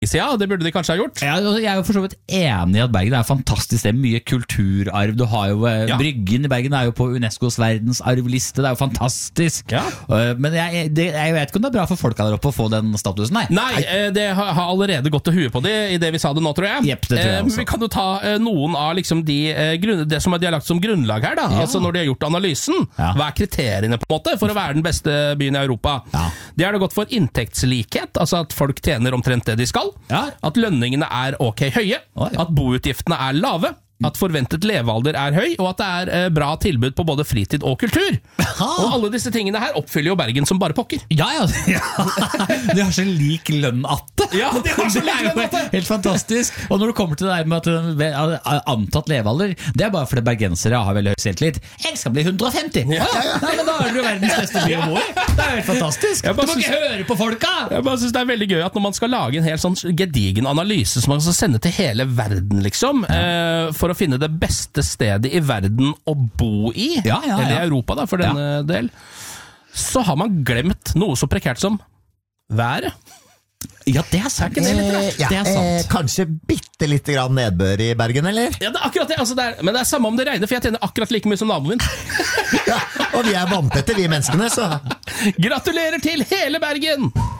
siden, det burde de kanskje ha gjort. Ja, jeg er jo for så vidt enig i at Bergen er fantastisk. Det er mye kulturarv. Du har jo Bryggen i Bergen er jo på UNESCOs verdensarvliste. Det er jo fantastisk. Men jeg vet ikke om det er bra for folka der oppe å få den statusen. Nei, det har allerede gått til huet på det i det vi sa det nå, tror jeg. Jepp, det tror jeg også. Vi kan jo ta noen av liksom det som de har lagt som grunnlag her da. Altså når de har gjort analysen. Hva er kriteriene på en måte for å være den beste byen i Europa? De har det gått for inntektslikhet, altså at folk tjener omtrent det de skal. At lønningene er ok høye, at boutgiftene er lave, at forventet levealder er høy, og at det er bra tilbud på både fritid og kultur. Og alle disse tingene her oppfyller jo Bergen som bare pokker. De har så lik lønn at det. De har så lik lønn at det. Helt fantastisk. Og når du kommer til det der med at antatt levealder, det er bare fordi bergensere har veldig høy selvtillit. Jeg skal bli 150. Nei, men da er det jo verdens beste by å bo i. Det er jo helt fantastisk. Du må ikke høre på folka. Jeg bare synes det er veldig gøy at når man skal lage en helt sånn gedigen analyse som man skal sende til hele verden, liksom, for å finne det beste stedet i verden å bo i, eller i Europa da, for denne del, så har man glemt noe så prekært som været. Ja, det er sant. Det er sant. Kanskje bitte litt grann nedbør i Bergen, eller? Ja, det er akkurat det. Altså, men det er samme om det regner, for jeg tjener akkurat like mye som naboen min. Og vi er vanntette, vi menneskene, så... Gratulerer til hele Bergen!